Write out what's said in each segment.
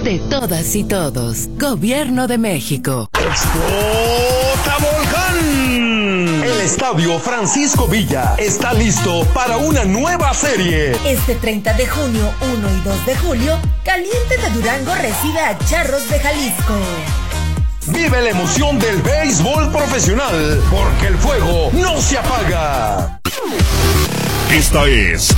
de todas y todos. Gobierno de México. ¡Explota Volcán! El Estadio Francisco Villa está listo para una nueva serie. Este 30 de junio, 1 y 2 de julio, Caliente de Durango recibe a Charros de Jalisco. Vive la emoción del béisbol profesional, porque el fuego no se apaga. Esta es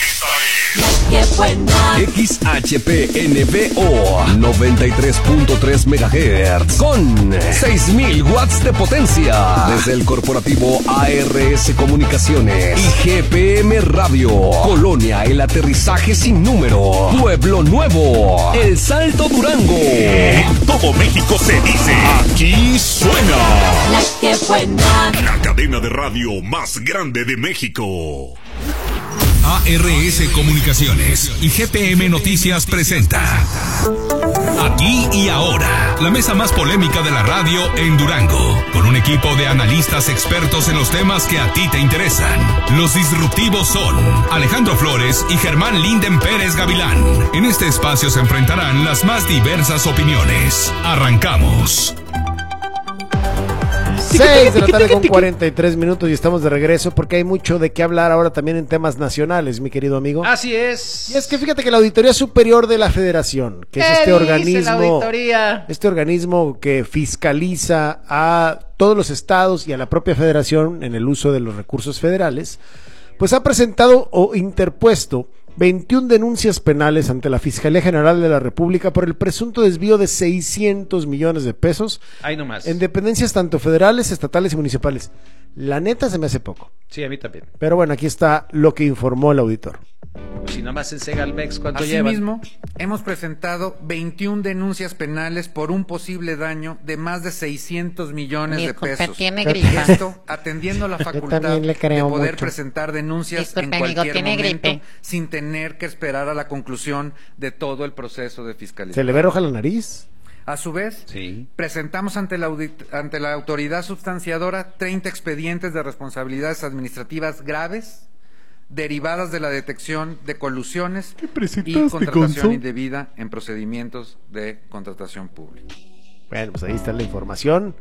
XHPNBO 93.3 MHz con 6,000 watts de potencia desde el corporativo ARS Comunicaciones y GPM Radio. Colonia El Aterrizaje Sin Número, Pueblo Nuevo, El Salto Durango. En todo México se dice, aquí suena La que buena, la cadena de radio más grande de México. ARS Comunicaciones y GPM Noticias presenta Aquí y Ahora, la mesa más polémica de la radio en Durango, con un equipo de analistas expertos en los temas que a ti te interesan. Los disruptivos son Alejandro Flores y Germán Linden Pérez Gavilán. En este espacio se enfrentarán las más diversas opiniones. Arrancamos. 6 de la tarde con 43 minutos y estamos de regreso porque hay mucho de qué hablar ahora también en temas nacionales, mi querido amigo. Así es. Y es que fíjate que la Auditoría Superior de la Federación, que es este organismo que fiscaliza a todos los estados y a la propia federación en el uso de los recursos federales, pues ha presentado o interpuesto 21 denuncias penales ante la Fiscalía General de la República por el presunto desvío de 600 millones de pesos en dependencias tanto federales, estatales y municipales. La neta se me hace poco. Sí, a mí también. Pero bueno, aquí está lo que informó el auditor. Si nomás en Segalmex, ¿cuánto llevan? Asimismo, hemos presentado 21 denuncias penales por un posible daño de más de 600 millones de pesos. Esto atendiendo la facultad de poder presentar denuncias en cualquier momento sin tener que esperar a la conclusión de todo el proceso de fiscalización. ¿Se le ve roja la nariz? A su vez, presentamos ante la autoridad substanciadora 30 expedientes de responsabilidades administrativas graves derivadas de la detección de colusiones y contratación indebida en procedimientos de contratación pública. Bueno, pues ahí está la información.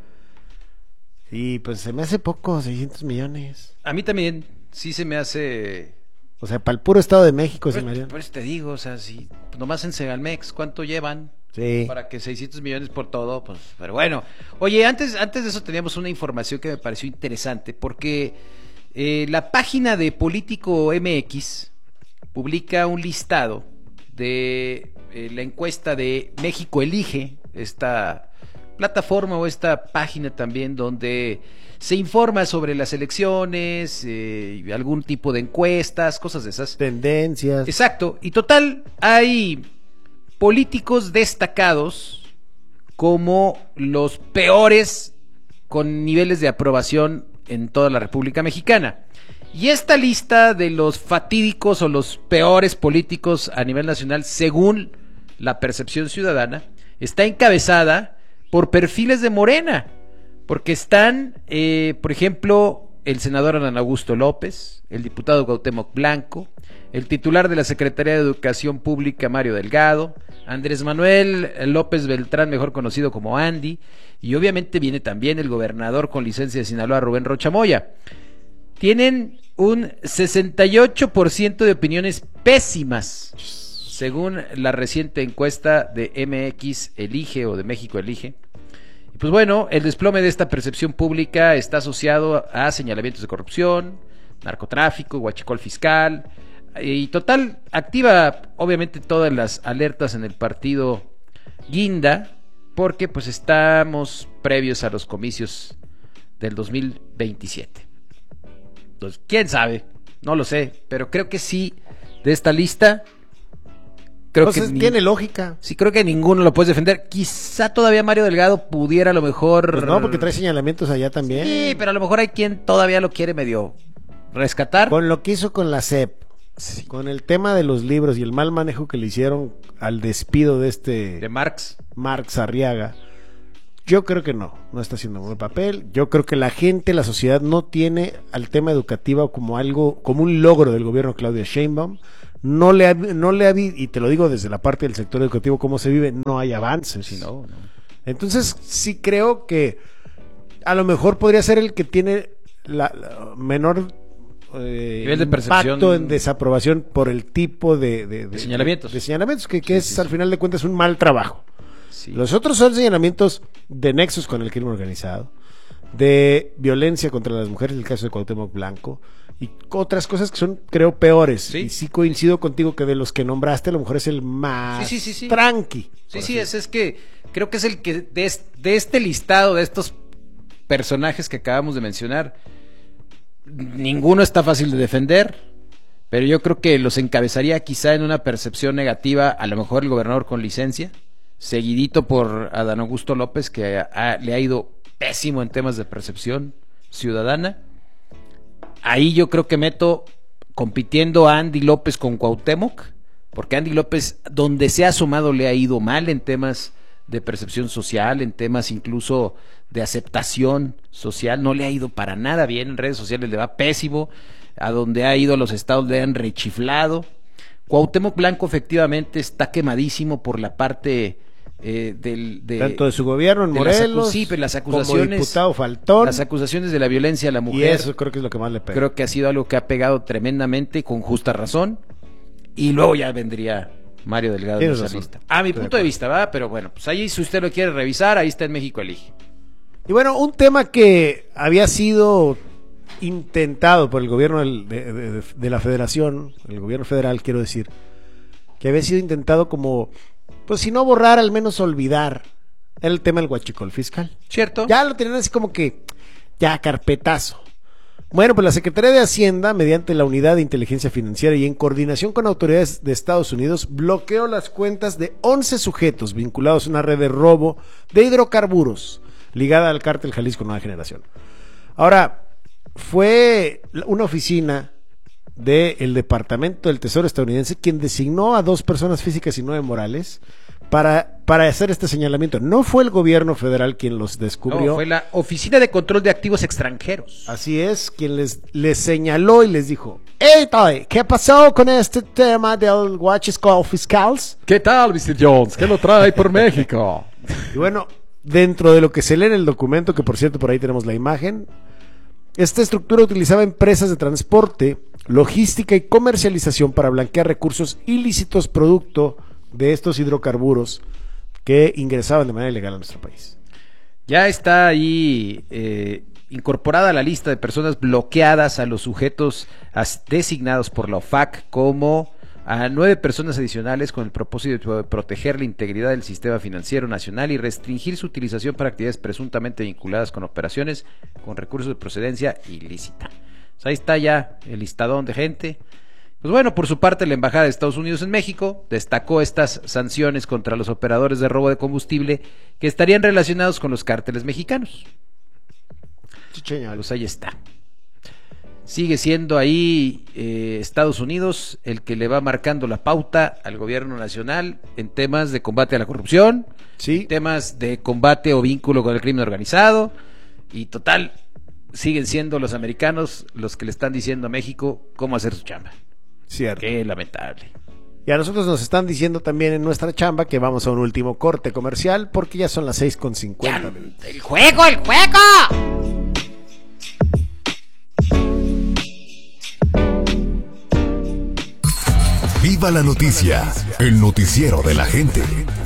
Y pues se me hace poco, 600 millones. A mí también, sí se me hace... O sea, para el puro Estado de México se me haría. Por eso te digo, o sea, si nomás en Segalmex, ¿cuánto llevan? Sí. Para que 600 millones por todo, pues, pero bueno. Oye, antes de eso teníamos una información que me pareció interesante, porque la página de Político MX publica un listado de la encuesta de México Elige, esta plataforma o esta página también donde se informa sobre las elecciones, algún tipo de encuestas, cosas de esas. Tendencias. Exacto, y total, hay políticos destacados como los peores con niveles de aprobación en toda la República Mexicana. Y esta lista de los fatídicos o los peores políticos a nivel nacional, según la percepción ciudadana, está encabezada por perfiles de Morena, porque están, por ejemplo, el senador Adán Augusto López, el diputado Cuauhtémoc Blanco, el titular de la Secretaría de Educación Pública, Mario Delgado, Andrés Manuel López Beltrán, mejor conocido como Andy, y obviamente viene también el gobernador con licencia de Sinaloa, Rubén Rocha Moya. Tienen un 68% de opiniones pésimas, según la reciente encuesta de MX Elige o de México Elige. Y pues bueno, el desplome de esta percepción pública está asociado a señalamientos de corrupción, narcotráfico, huachicol fiscal, y total, activa obviamente todas las alertas en el partido Guinda, porque pues estamos previos a los comicios del 2027. Entonces, ¿quién sabe? No lo sé, pero creo que sí, de esta lista, creo entonces que tiene lógica. Sí, creo que ninguno lo puedes defender. Quizá todavía Mario Delgado pudiera a lo mejor... Pues no, porque trae señalamientos allá también. Sí, pero a lo mejor hay quien todavía lo quiere medio rescatar. Con lo que hizo con la SEP. Sí. Con el tema de los libros y el mal manejo que le hicieron al despido de Marx Arriaga, yo creo que no está haciendo un buen papel. Yo creo que la gente, la sociedad no tiene al tema educativo como algo, como un logro del gobierno de Claudia Sheinbaum. no le ha, y te lo digo desde la parte del sector educativo, cómo se vive, no hay avances. Sí, no. Entonces, sí creo que a lo mejor podría ser el que tiene la menor nivel de impacto en desaprobación por el tipo de señalamientos. De señalamientos, que es al final de cuentas un mal trabajo. Sí. Los otros son señalamientos de nexos con el crimen organizado, de violencia contra las mujeres, el caso de Cuauhtémoc Blanco, y otras cosas que son, creo, peores. Sí. Y sí coincido contigo que de los que nombraste, a lo mejor es el más tranqui. Sí, es que creo que es el que de este listado de estos personajes que acabamos de mencionar, ninguno está fácil de defender, pero yo creo que los encabezaría quizá en una percepción negativa, a lo mejor el gobernador con licencia, seguidito por Adán Augusto López, que le ha ido pésimo en temas de percepción ciudadana. Ahí yo creo que meto compitiendo a Andy López con Cuauhtémoc, porque Andy López, donde se ha asomado, le ha ido mal en temas de percepción social, en temas incluso de aceptación social, no le ha ido para nada bien, en redes sociales le va pésimo, a donde ha ido los estados le han rechiflado. Cuauhtémoc Blanco efectivamente está quemadísimo por la parte tanto de su gobierno en Morelos, las acusaciones, como diputado faltón, las acusaciones de la violencia a la mujer, y eso creo que es lo que más le pega. Creo que ha sido algo que ha pegado tremendamente, con justa razón, y luego ya vendría Mario Delgado en esa lista. A mi punto de vista, ¿verdad? Pero bueno, pues ahí, si usted lo quiere revisar, ahí está en México Elige. Y bueno, un tema que había sido intentado por el gobierno de la federación, el gobierno federal, quiero decir, que había sido intentado como, pues si no borrar, al menos olvidar, el tema del huachicol fiscal. ¿Cierto? Ya lo tenían así como que, ya carpetazo. Bueno, pues la Secretaría de Hacienda, mediante la Unidad de Inteligencia Financiera y en coordinación con autoridades de Estados Unidos, bloqueó las cuentas de 11 sujetos vinculados a una red de robo de hidrocarburos ligada al cártel Jalisco Nueva Generación. Ahora, fue una oficina del Departamento del Tesoro estadounidense quien designó a 2 personas físicas y 9 morales para hacer este señalamiento. No fue el gobierno federal quien los descubrió. No, fue la Oficina de Control de Activos Extranjeros. Así es, quien les señaló y les dijo: ¡Hey, qué pasó con este tema del huachicol fiscal! ¿Qué tal, Mr. Jones? ¿Qué lo trae por México? Y bueno, dentro de lo que se lee en el documento, que por cierto por ahí tenemos la imagen, esta estructura utilizaba empresas de transporte, logística y comercialización para blanquear recursos ilícitos producto de estos hidrocarburos que ingresaban de manera ilegal a nuestro país. Ya está ahí incorporada a la lista de personas bloqueadas a los sujetos designados por la OFAC como a 9 personas adicionales con el propósito de proteger la integridad del sistema financiero nacional y restringir su utilización para actividades presuntamente vinculadas con operaciones con recursos de procedencia ilícita. Pues ahí está ya el listadón de gente. Pues bueno, por su parte, la Embajada de Estados Unidos en México destacó estas sanciones contra los operadores de robo de combustible que estarían relacionados con los cárteles mexicanos. Pues ahí está. Sigue siendo ahí Estados Unidos el que le va marcando la pauta al gobierno nacional en temas de combate a la corrupción, sí, en temas de combate o vínculo con el crimen organizado, y total, siguen siendo los americanos los que le están diciendo a México cómo hacer su chamba. Cierto. Qué lamentable. Y a nosotros nos están diciendo también en nuestra chamba que vamos a un último corte comercial porque ya son las 6:50. ¡El juego! Viva la noticia, el noticiero de la gente.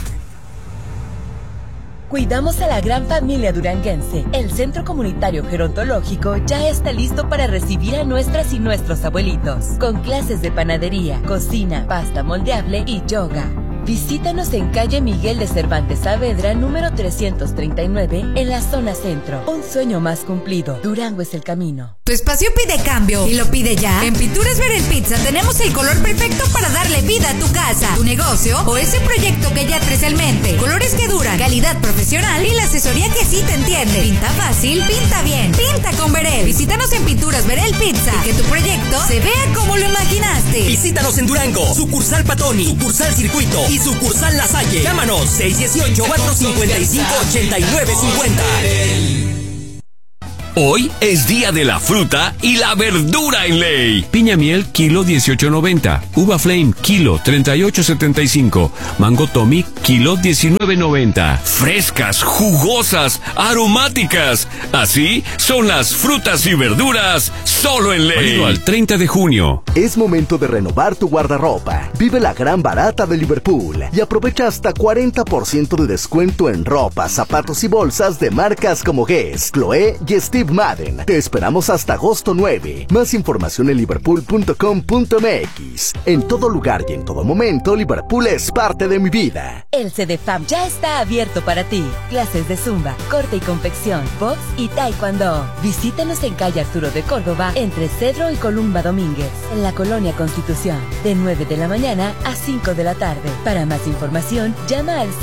Cuidamos a la gran familia duranguense. El Centro Comunitario Gerontológico ya está listo para recibir a nuestras y nuestros abuelitos, con clases de panadería, cocina, pasta moldeable y yoga. Visítanos en calle Miguel de Cervantes Saavedra, número 339, en la zona centro. Un sueño más cumplido. Durango es el camino. Tu espacio pide cambio y lo pide ya. En Pinturas Verel Pizza tenemos el color perfecto para darle vida a tu casa, tu negocio o ese proyecto que ya traes en mente. Colores que duran, calidad profesional y la asesoría que sí te entiende. Pinta fácil, pinta bien. Pinta con Verel. Visítanos en Pinturas Verel Pizza y que tu proyecto se vea como lo imaginaste. Visítanos en Durango, sucursal Patoni, sucursal Circuito y sucursal La Salle. Llámanos 618-455-8950. Hoy es día de la fruta y la verdura en ley. Piña miel, kilo 18.90. Uva Flame, kilo 38.75. Mango Tommy, kilo 19.90. Frescas, jugosas, aromáticas. Así son las frutas y verduras solo en ley. Válido al 30 de junio. Es momento de renovar tu guardarropa. Vive la gran barata de Liverpool y aprovecha hasta 40% de descuento en ropa, zapatos y bolsas de marcas como Guess, Chloé y Steve Madden. Te esperamos hasta agosto 9. Más información en liverpool.com.mx. En todo lugar y en todo momento, Liverpool es parte de mi vida. El CDFAM ya está abierto para ti. Clases de zumba, corte y confección, box y taekwondo. Visítanos en calle Arturo de Córdoba, entre Cedro y Columba Domínguez, en la Colonia Constitución, de 9 de la mañana a 5 de la tarde. Para más información, llama al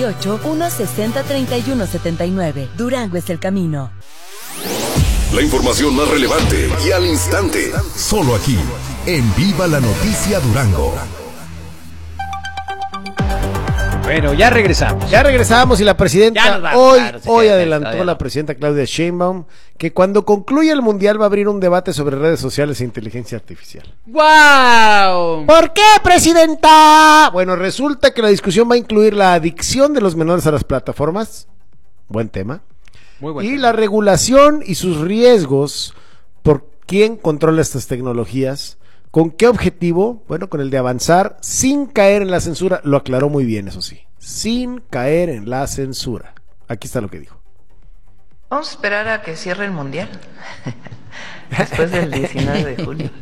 618-160-3179. Durango es el camino. La información más relevante y al instante. Solo aquí, en Viva la Noticia Durango. Bueno, ya regresamos. Ya regresamos y la presidenta hoy adelantó la presidenta Claudia Sheinbaum que cuando concluya el mundial va a abrir un debate sobre redes sociales e inteligencia artificial. ¡Wow! ¿Por qué, presidenta? Bueno, resulta que la discusión va a incluir la adicción de los menores a las plataformas. Buen tema. Muy buen y tema. La regulación y sus riesgos por quién controla estas tecnologías. ¿Con qué objetivo? Bueno, con el de avanzar sin caer en la censura. Lo aclaró muy bien, eso sí. Sin caer en la censura. Aquí está lo que dijo. Vamos a esperar a que cierre el mundial. Después del 19 de julio.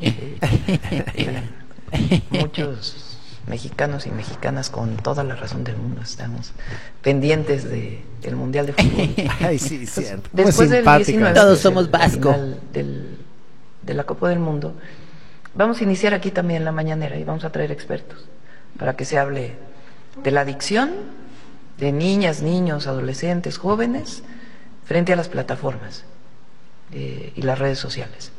Muchos mexicanos y mexicanas con toda la razón del mundo estamos pendientes del mundial de fútbol. Ay, sí, cierto. Después del 19 todos somos vasco. De la Copa del Mundo. Vamos a iniciar aquí también la mañanera y vamos a traer expertos para que se hable de la adicción de niñas, niños, adolescentes, jóvenes frente a las plataformas y las redes sociales.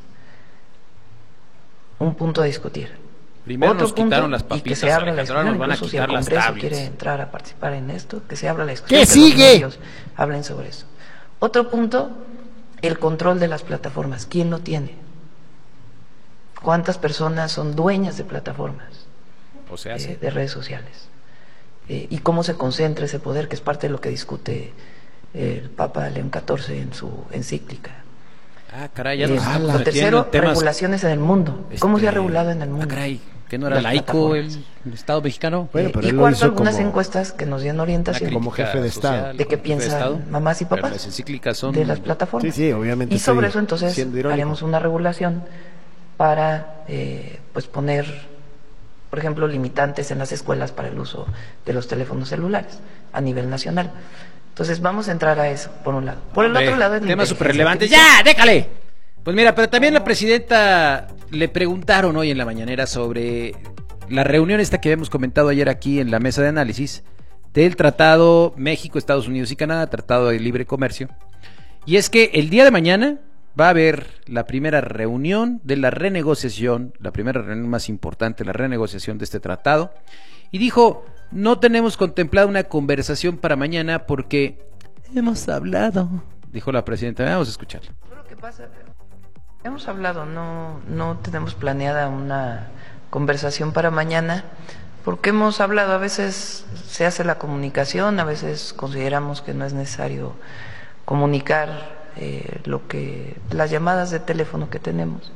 Un punto a discutir. Primero Otro nos quitaron punto, las papitas, y que se abra la ahora nos van a discusión, quitar si el las Congreso tablets. quiere entrar a participar en esto, que se abra la discusión. ¿Qué sigue? Ellos hablen sobre eso. Otro punto, el control de las plataformas. ¿Quién lo tiene? ¿Cuántas personas son dueñas de plataformas? O sea, sí. De redes sociales. Y cómo se concentra ese poder, que es parte de lo que discute el Papa León XIV en su encíclica. Ah, caray, ya nos estamos Lo tercero, metiendo en temas. Regulaciones en el mundo. ¿Cómo se ha regulado en el mundo? Ah, caray, ¿que no era laico el Estado mexicano? Bueno, pero y él lo cuarto, hizo algunas como encuestas que nos dieron orientación como jefe de Estado. de qué piensan mamás y Pero papás las encíclicas son de las plataformas. Sí, obviamente. Y sobre eso entonces haremos una regulación para pues poner, por ejemplo, limitantes en las escuelas para el uso de los teléfonos celulares a nivel nacional. Entonces vamos a entrar a eso, por un lado. Por el otro lado, temas súper relevantes. ¡Ya, déjale! Pues mira, pero también la presidenta le preguntaron hoy en la mañanera sobre la reunión esta que habíamos comentado ayer aquí en la mesa de análisis del Tratado México, Estados Unidos y Canadá, Tratado de Libre Comercio. Y es que el día de mañana va a haber la primera reunión de la renegociación, la primera reunión más importante, la renegociación de este tratado. Y dijo, no tenemos contemplada una conversación para mañana porque hemos hablado, dijo la presidenta. Vamos a escucharla. Lo que pasa, hemos hablado, no tenemos planeada una conversación para mañana porque hemos hablado. A veces se hace la comunicación, a veces consideramos que no es necesario comunicar las llamadas de teléfono que tenemos,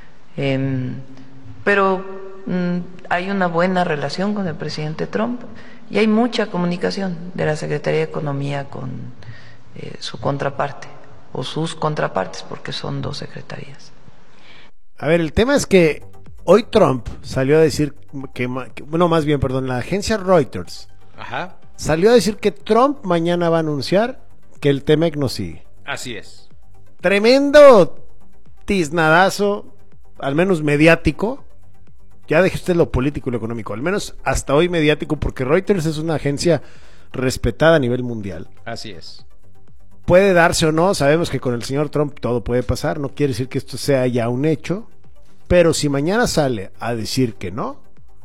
pero hay una buena relación con el presidente Trump y hay mucha comunicación de la Secretaría de Economía con su contraparte o sus contrapartes, porque son dos secretarías. A ver, el tema es que hoy Trump salió a decir la agencia Reuters salió a decir que Trump mañana va a anunciar que el TEMEC no sigue. Así es. Tremendo tiznadazo, al menos mediático. Ya deje usted lo político y lo económico, al menos hasta hoy mediático, porque Reuters es una agencia respetada a nivel mundial. Así es. Puede darse o no, sabemos que con el señor Trump todo puede pasar, no quiere decir que esto sea ya un hecho, pero si mañana sale a decir que no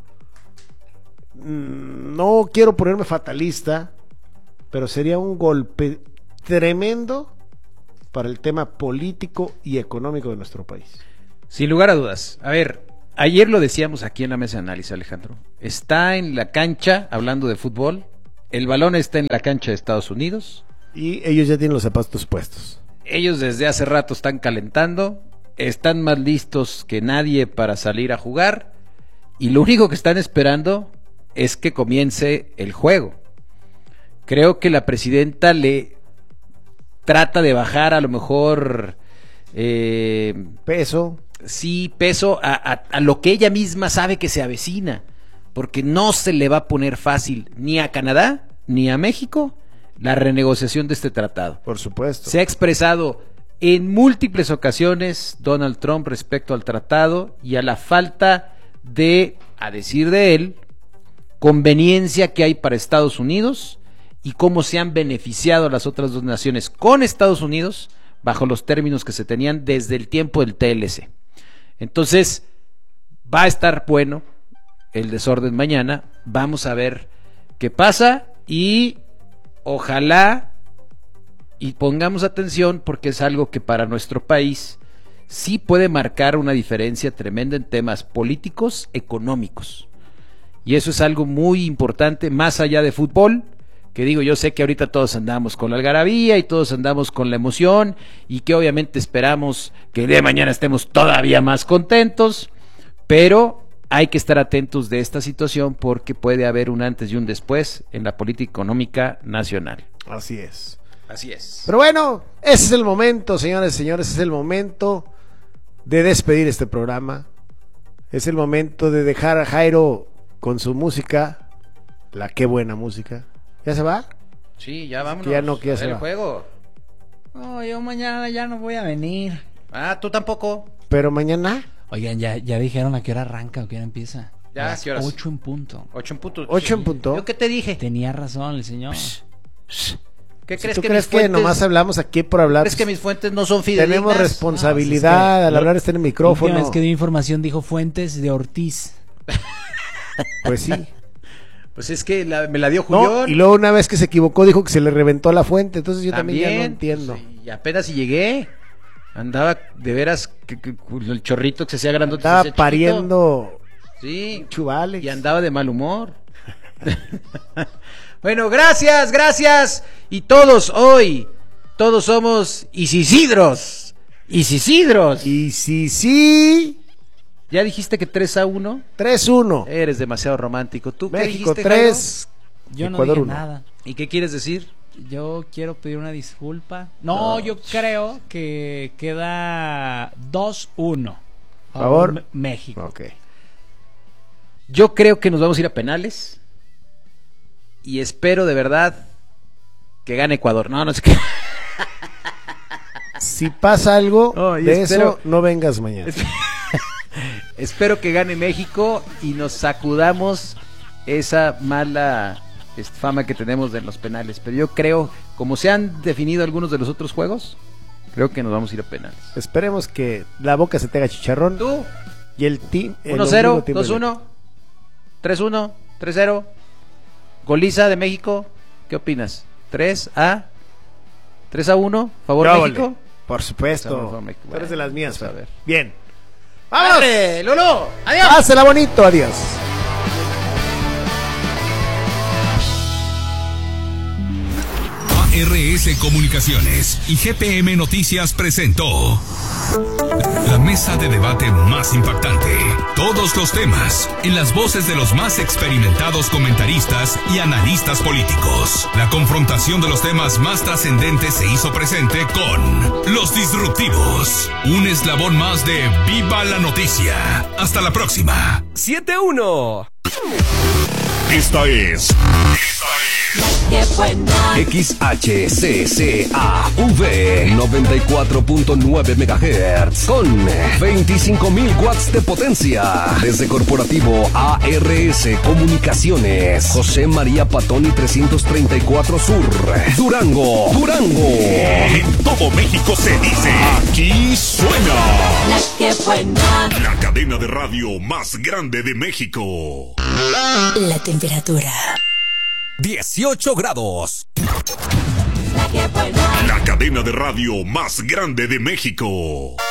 quiero ponerme fatalista, pero sería un golpe tremendo para el tema político y económico de nuestro país. Sin lugar a dudas. A ver, ayer lo decíamos aquí en la mesa de análisis, Alejandro. Está en la cancha, hablando de fútbol, el balón está en la cancha de Estados Unidos. Y ellos ya tienen los zapatos puestos. Ellos desde hace rato están calentando, están más listos que nadie para salir a jugar, y lo único que están esperando es que comience el juego. Creo que la presidenta le trata de bajar a lo mejor peso. Sí, peso a lo que ella misma sabe que se avecina, porque no se le va a poner fácil ni a Canadá ni a México la renegociación de este tratado. Por supuesto. Se ha expresado en múltiples ocasiones Donald Trump respecto al tratado y a la falta de, a decir de él, conveniencia que hay para Estados Unidos y cómo se han beneficiado las otras dos naciones con Estados Unidos bajo los términos que se tenían desde el tiempo del TLC. Entonces, va a estar bueno el desorden mañana, vamos a ver qué pasa y ojalá y pongamos atención porque es algo que para nuestro país sí puede marcar una diferencia tremenda en temas políticos, económicos. Y eso es algo muy importante, más allá de fútbol, que digo, yo sé que ahorita todos andamos con la algarabía y todos andamos con la emoción y que obviamente esperamos que el día de mañana estemos todavía más contentos, pero hay que estar atentos de esta situación porque puede haber un antes y un después en la política económica nacional. Así es. Así es. Pero bueno, ese es el momento, señores y señores, es el momento de despedir este programa. Es el momento de dejar a Jairo con su música, la qué buena música. ¿Ya se va? Sí, ya vámonos. Que ya no quiere el juego. No, yo mañana ya no voy a venir. Ah, tú tampoco. Pero mañana. Oigan, ya dijeron a qué hora arranca o qué hora empieza. Ya, ¿qué horas? 8 en punto. 8 en punto. 8 en punto. ¿Yo qué te dije? Tenía razón el señor. ¿Qué Si crees ¿Tú que crees mis fuentes... que nomás hablamos aquí por hablar? ¿Crees que mis fuentes no son fidedignas? Tenemos responsabilidad al hablar en el micrófono. La última vez que dio información dijo Fuentes de Ortiz. Pues sí. Pues es que me la dio Julián. No, y luego una vez que se equivocó dijo que se le reventó la fuente. Entonces yo también ya no entiendo. Pues, y apenas si llegué. Andaba de veras el chorrito que se hacía grandote. Estaba pariendo. Sí. Chuvales. Y andaba de mal humor. Bueno, gracias. Y todos hoy, todos somos Isisidros. ¿Ya dijiste que 3-1? 3-1. Eres demasiado romántico. ¿Tú México qué dijiste, 3. Yo no Ecuador dije 1. nada. ¿Y qué quieres decir? Yo quiero pedir una disculpa. No, yo creo que queda 2-1. Favor. México. Ok. Yo creo que nos vamos a ir a penales. Y espero de verdad que gane Ecuador. No sé qué. Si pasa algo de eso, no vengas mañana. Espero que gane México y nos sacudamos esa mala fama que tenemos de los penales. Pero yo creo, como se han definido algunos de los otros juegos, creo que nos vamos a ir a penales. Esperemos que la boca se te haga chicharrón. ¿Tú? Y el team. 1-0, 2-1, 3-1, 3-0. Goliza de México. ¿Qué opinas? 3-1, favor México. Por supuesto. Favor, México. Tú eres de las mías, a ver. Bien. ¡Vamos! ¡Arre, Lolo! ¡Adiós! ¡Házela bonito! ¡Adiós! ARS Comunicaciones y GPM Noticias presentó la mesa de debate más impactante. Todos los temas en las voces de los más experimentados comentaristas y analistas políticos. La confrontación de los temas más trascendentes se hizo presente con Los Disruptivos. Un eslabón más de Viva la Noticia. Hasta la próxima. 7-1. Esta es XHCCAV 94.9 MHz con 25.000 watts de potencia. Desde Corporativo ARS Comunicaciones, José María Patoni 334 Sur, Durango. En todo México se dice, aquí suena La que buena. la cadena de radio más grande de México. La temperatura. 18 grados. La La cadena de radio más grande de México.